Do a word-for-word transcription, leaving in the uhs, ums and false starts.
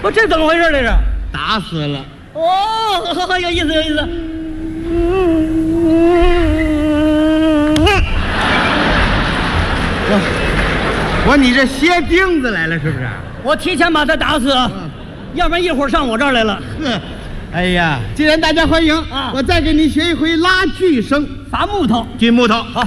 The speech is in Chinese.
我这怎么回事？这是打死了。 哦，有意思有意思。 我我你这鞋钉子来了是不是？ 我提前把他打死， 嗯、 要不然一会儿上我这儿来了。 呵，哎呀，既然大家欢迎啊， 我再给你学一回拉锯声， 伐木头， 锯木头。 好。